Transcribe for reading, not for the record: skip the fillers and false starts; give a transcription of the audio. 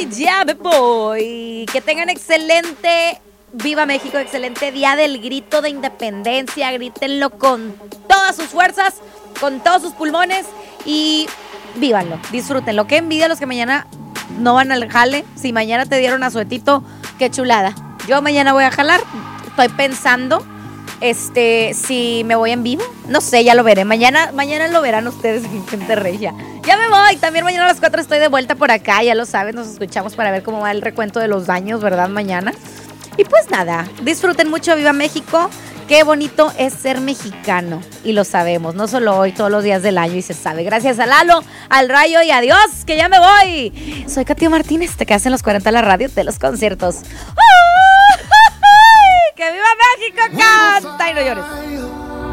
Ya me voy. Que tengan excelente Viva México, excelente día del grito de independencia. Grítenlo con todas sus fuerzas, con todos sus pulmones y vívanlo, disfrútenlo. Qué envidia los que mañana no van al jale. Si mañana te dieron asuetito, qué chulada. Yo mañana voy a jalar. Estoy pensando si me voy en vivo. No sé, ya lo veré. Mañana lo verán ustedes en Gente Regia. Ya me voy. También mañana a las 4 estoy de vuelta por acá. Ya lo saben, nos escuchamos para ver cómo va el recuento de los daños, ¿verdad? Mañana. Y pues nada, disfruten mucho Viva México. Qué bonito es ser mexicano. Y lo sabemos, no solo hoy, todos los días del año y se sabe. Gracias a Lalo, al Rayo y adiós, que ya me voy. Soy Katia Martínez, te quedas en los 40 la radio de los conciertos. ¡Que viva México! ¡Canta y no llores!